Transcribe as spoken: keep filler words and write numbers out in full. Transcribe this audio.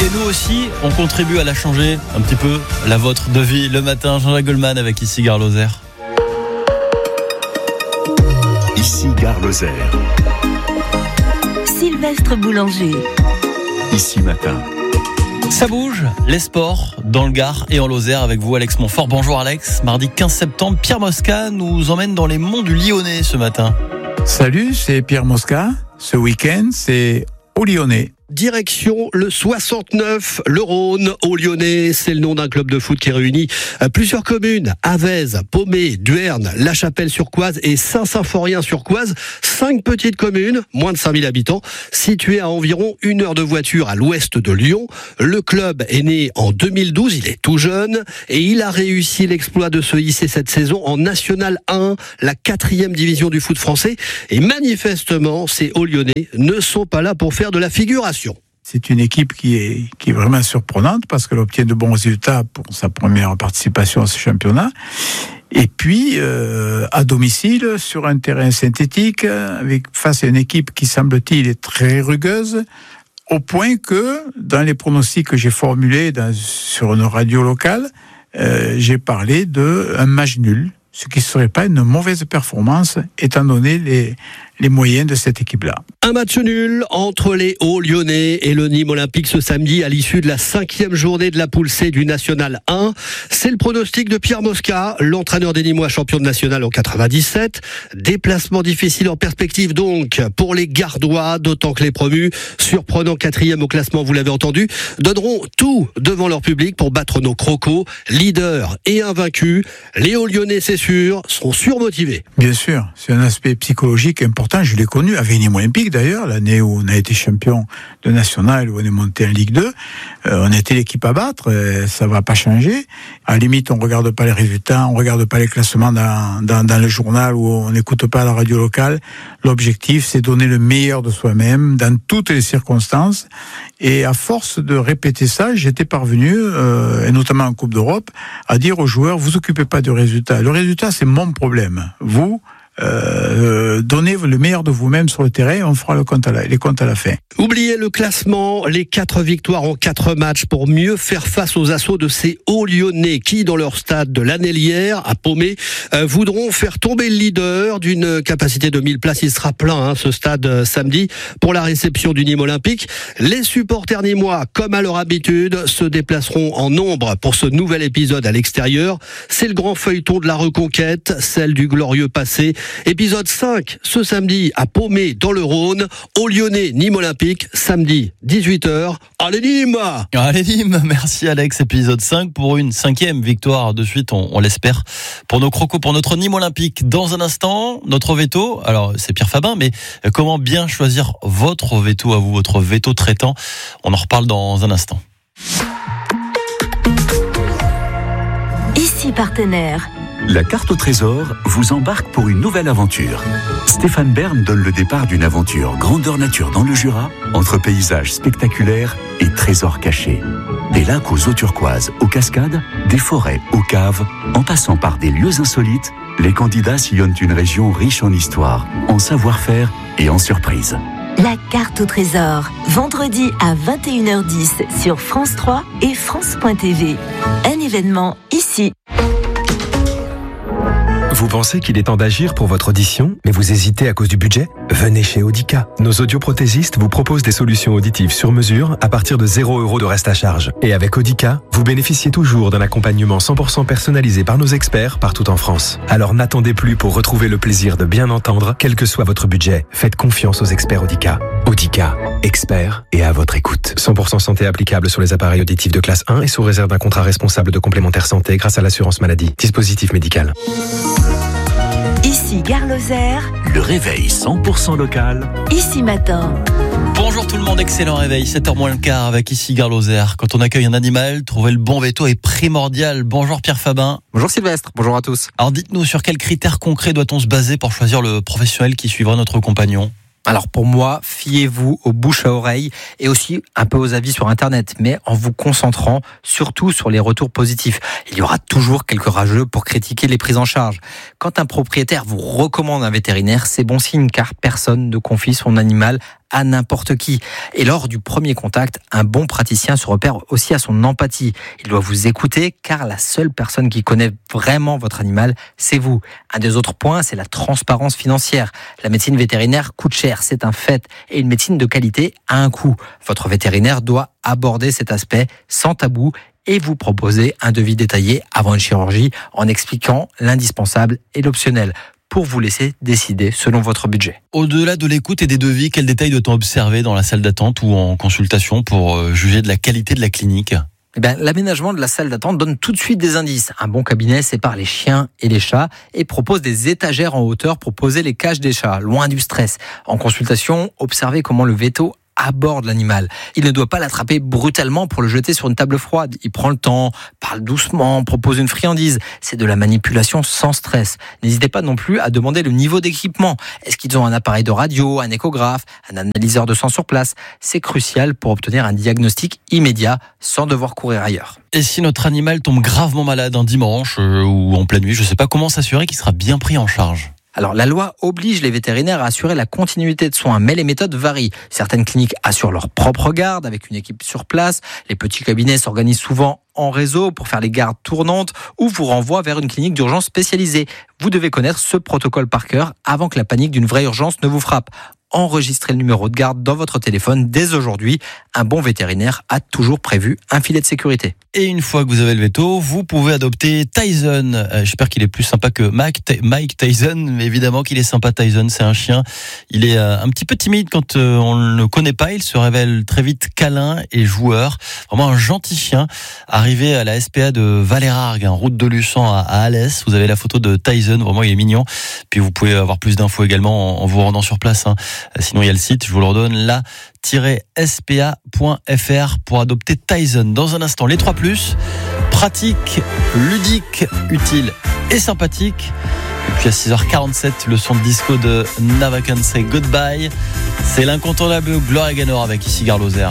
nous aussi, on contribue à la changer un petit peu, la vôtre de vie. Le matin, Jean-Jacques Goldman avec ici Gare Lozère. Ici Gare Lozère. Sylvestre Boulanger. Ici Matin. Ça bouge, les sports dans le Gard et en Lozère avec vous Alex Montfort. Bonjour Alex, mardi quinze septembre, Pierre Mosca nous emmène dans les monts du Lyonnais ce matin. Salut, c'est Pierre Mosca. Ce week-end, c'est au Lyonnais. Direction le soixante-neuf, le Rhône, au Lyonnais. C'est le nom d'un club de foot qui réunit plusieurs communes. Avez, Paumé, Duerne, La Chapelle-sur-Coise et Saint-Symphorien-sur-Coise. Cinq petites communes, moins de cinq mille habitants, situées à environ une heure de voiture à l'ouest de Lyon. Le club est né en deux mille douze, il est tout jeune et il a réussi l'exploit de se hisser cette saison en National un, la quatrième division du foot français. Et manifestement, ces Hauts-Lyonnais ne sont pas là pour faire de la figuration. C'est une équipe qui est, qui est vraiment surprenante parce qu'elle obtient de bons résultats pour sa première participation à ce championnat. Et puis, euh, à domicile, sur un terrain synthétique, avec, face à une équipe qui, semble-t-il, est très rugueuse, au point que, dans les pronostics que j'ai formulés dans, sur une radio locale, euh, j'ai parlé d'un match nul, ce qui ne serait pas une mauvaise performance, étant donné les, les moyens de cette équipe-là. Un match nul entre les Hauts-Lyonnais et le Nîmes Olympique ce samedi à l'issue de la cinquième journée de la poule C du National un. C'est le pronostic de Pierre Mosca, l'entraîneur des Nîmois champion de National en quatre-vingt-dix-sept. Déplacement difficile en perspective donc pour les Gardois, d'autant que les promus, surprenant quatrième au classement, vous l'avez entendu, donneront tout devant leur public pour battre nos crocos, leaders et invaincus. Les Hauts-Lyonnais, c'est sûr, sont surmotivés. Bien sûr, c'est un aspect psychologique important. Je l'ai connu avec Nîmes Olympique d'ailleurs, l'année où on a été champion de National, où on est monté en Ligue deux. Euh, on était l'équipe à battre, euh, ça va pas changer. À la limite, on regarde pas les résultats, on regarde pas les classements dans, dans, dans le journal ou on n'écoute pas la radio locale. L'objectif, c'est donner le meilleur de soi-même dans toutes les circonstances. Et à force de répéter ça, j'étais parvenu, euh, et notamment en Coupe d'Europe, à dire aux joueurs, vous occupez pas du résultat. Le résultat, c'est mon problème. Vous, Euh, donnez le meilleur de vous-même sur le terrain et on fera le compte à la, les comptes à la fin. Oubliez le classement, les quatre victoires en quatre matchs pour mieux faire face aux assauts de ces Hauts-Lyonnais qui, dans leur stade de l'Annelière, à Paumé, euh, voudront faire tomber le leader d'une capacité de mille places. Il sera plein, hein, ce stade euh, samedi, pour la réception du Nîmes Olympique. Les supporters nîmois, comme à leur habitude, se déplaceront en nombre pour ce nouvel épisode à l'extérieur. C'est le grand feuilleton de la reconquête, celle du glorieux passé. Épisode cinq, ce samedi à Paumé dans le Rhône, au Lyonnais Nîmes Olympique, samedi dix-huit heures. Allez Nîmes! Allez Nîmes, merci Alex. Épisode cinq pour une cinquième victoire de suite, on, on l'espère, pour nos crocos, pour notre Nîmes Olympique. Dans un instant, notre veto, alors c'est Pierre Fabin, mais comment bien choisir votre veto à vous, votre veto traitant? On en reparle dans un instant. Ici partenaire. La carte au trésor vous embarque pour une nouvelle aventure. Stéphane Bern donne le départ d'une aventure grandeur nature dans le Jura, entre paysages spectaculaires et trésors cachés. Des lacs aux eaux turquoises, aux cascades, des forêts, aux caves, en passant par des lieux insolites, les candidats sillonnent une région riche en histoire, en savoir-faire et en surprises. La carte au trésor, vendredi à vingt et une heures dix sur France trois et France point T V. Un événement ici. Vous pensez qu'il est temps d'agir pour votre audition, mais vous hésitez à cause du budget? Venez chez Audica. Nos audioprothésistes vous proposent des solutions auditives sur mesure à partir de zéro euro de reste à charge. Et avec Audica, vous bénéficiez toujours d'un accompagnement cent pour cent personnalisé par nos experts partout en France. Alors n'attendez plus pour retrouver le plaisir de bien entendre, quel que soit votre budget. Faites confiance aux experts Audica. Audica, experts et à votre écoute. cent pour cent santé applicable sur les appareils auditifs de classe un et sous réserve d'un contrat responsable de complémentaire santé grâce à l'assurance maladie. Dispositif médical. Ici Gare Lozère. Le réveil cent pour cent local. Ici Matin. Bonjour tout le monde, excellent réveil, sept heures moins le quart avec ici Gare Lozère. Quand on accueille un animal, trouver le bon veto est primordial. Bonjour Pierre Fabin. Bonjour Sylvestre, bonjour à tous. Alors dites-nous, sur quels critères concrets doit-on se baser pour choisir le professionnel qui suivra notre compagnon? Alors pour moi, fiez-vous aux bouches à oreille et aussi un peu aux avis sur Internet, mais en vous concentrant surtout sur les retours positifs. Il y aura toujours quelques rageux pour critiquer les prises en charge. Quand un propriétaire vous recommande un vétérinaire, c'est bon signe car personne ne confie son animal à n'importe qui. Et lors du premier contact, un bon praticien se repère aussi à son empathie. Il doit vous écouter car la seule personne qui connaît vraiment votre animal, c'est vous. Un des autres points, c'est la transparence financière. La médecine vétérinaire coûte cher, c'est un fait. Et une médecine de qualité a un coût. Votre vétérinaire doit aborder cet aspect sans tabou et vous proposer un devis détaillé avant une chirurgie en expliquant l'indispensable et l'optionnel pour vous laisser décider selon votre budget. Au-delà de l'écoute et des devis, quels détails doit-on observer dans la salle d'attente ou en consultation pour juger de la qualité de la clinique ? Eh bien, l'aménagement de la salle d'attente donne tout de suite des indices. Un bon cabinet sépare les chiens et les chats et propose des étagères en hauteur pour poser les cages des chats, loin du stress. En consultation, observez comment le véto aborde l'animal. Il ne doit pas l'attraper brutalement pour le jeter sur une table froide. Il prend le temps, parle doucement, propose une friandise. C'est de la manipulation sans stress. N'hésitez pas non plus à demander le niveau d'équipement. Est-ce qu'ils ont un appareil de radio, un échographe, un analyseur de sang sur place ? C'est crucial pour obtenir un diagnostic immédiat sans devoir courir ailleurs. Et si notre animal tombe gravement malade un dimanche euh, ou en pleine nuit, je ne sais pas, comment s'assurer qu'il sera bien pris en charge ? Alors, la loi oblige les vétérinaires à assurer la continuité de soins, mais les méthodes varient. Certaines cliniques assurent leur propre garde avec une équipe sur place. Les petits cabinets s'organisent souvent en réseau pour faire les gardes tournantes ou vous renvoient vers une clinique d'urgence spécialisée. Vous devez connaître ce protocole par cœur avant que la panique d'une vraie urgence ne vous frappe. Enregistrez le numéro de garde dans votre téléphone dès aujourd'hui. Un bon vétérinaire a toujours prévu un filet de sécurité. Et une fois que vous avez le veto, vous pouvez adopter Tyson. Euh, j'espère qu'il est plus sympa que Mike, Mike Tyson, mais évidemment qu'il est sympa. Tyson, c'est un chien. Il est euh, un petit peu timide quand euh, on ne le connaît pas. Il se révèle très vite câlin et joueur. Vraiment un gentil chien. Arrivé à la S P A de Valérargues, hein, route de Luçon à, à Alès. Vous avez la photo de Tyson. Vraiment, il est mignon. Puis vous pouvez avoir plus d'infos également en, en vous rendant sur place, hein. Sinon, il y a le site, je vous le redonne, la tiret s p a point f r pour adopter Tyson. Dans un instant, les trois plus, pratique, ludique, utile et sympathique. Et puis à six heures quarante-sept, le son de disco de Navakan, c'est Goodbye. C'est l'incontournable Gloria Gaynor avec Ici Garloser.